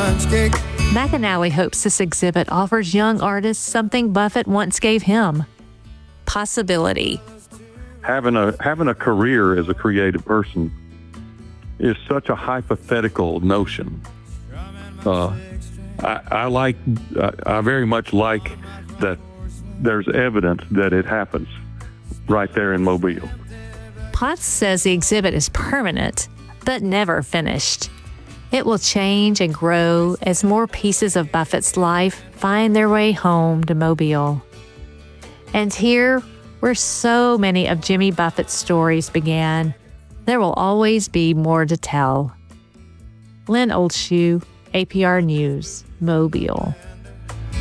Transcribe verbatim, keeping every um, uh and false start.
lunch cake. McAnally hopes this exhibit offers young artists something Buffett once gave him: possibility. Having a having a career as a creative person is such a hypothetical notion. Uh, I, I like, I, I very much like that there's evidence that it happens right there in Mobile. Potts says the exhibit is permanent, but never finished. It will change and grow as more pieces of Buffett's life find their way home to Mobile. And here, where so many of Jimmy Buffett's stories began, there will always be more to tell. Lynn Oldshoe, A P R News, Mobile.